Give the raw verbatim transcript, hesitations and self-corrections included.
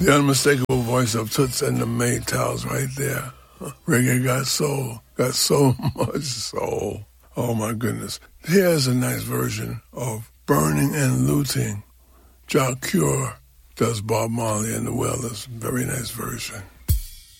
The unmistakable voice of Toots and the Maytals right there. Reggae got soul, got so much soul. Oh my goodness. Here's a nice version of Burning and Looting. Jah Cure does Bob Marley and the Wailers. Very nice version.